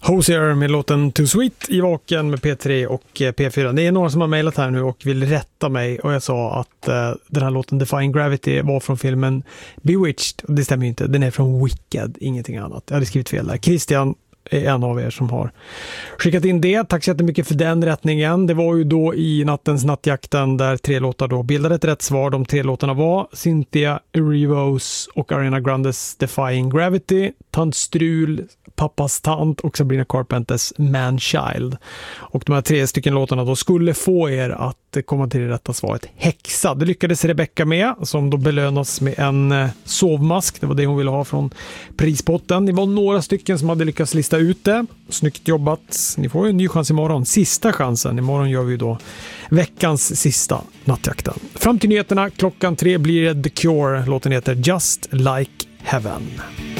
Hozier med låten Too Sweet i Vaken med P3 och P4. Det är några som har mejlat här nu och vill rätta mig, och jag sa att den här låten Defying Gravity var från filmen Bewitched. Det stämmer ju inte, den är från Wicked, ingenting annat. Jag hade skrivit fel där. Christian är en av er som har skickat in det. Tack så jättemycket för den rättningen. Det var ju då i nattens nattjakten där 3 låtar då bildade ett rätt svar. De 3 låtarna var Cynthia Erivo's och Ariana Grandes Defying Gravity, Tant Strul, Pappas tant och Sabrina Carpenters Man-Child. Och de här 3 stycken låtarna då skulle få er att komma till det rätta svaret Häxa. Det lyckades Rebecca med, som då belönas med en sovmask. Det var det hon ville ha från prispotten. Det var några stycken som hade lyckats lista ut det. Snyggt jobbat. Ni får ju en ny chans imorgon. Sista chansen. Imorgon gör vi då veckans sista nattjakten. Fram till nyheterna klockan 3 blir det The Cure. Låten heter Just Like Heaven.